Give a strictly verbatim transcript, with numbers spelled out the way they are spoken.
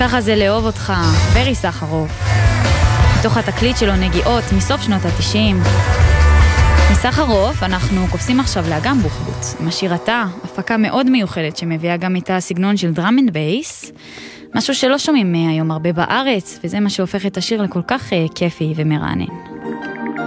ככה זה לאהוב אותך, ברי סחרוף. תוך התקליט שלו נגיעות מסוף שנות ה-תשעים. מסחרוף אנחנו קופסים עכשיו לאגם בוחבוט, עם השירתה, הפקה מאוד מיוחדת שמביאה גם איתה סגנון של דראם אנד בייס, משהו שלא שומעים היום הרבה בארץ, וזה מה שהופך את השיר לכל כך כיפי ומרענן.